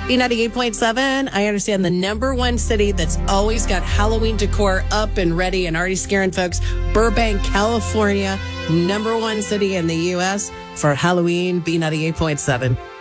B98.7, I understand the number one city that's always got Halloween decor up and ready and already scaring folks. Burbank, California, number one city in the U.S. for Halloween, B98.7.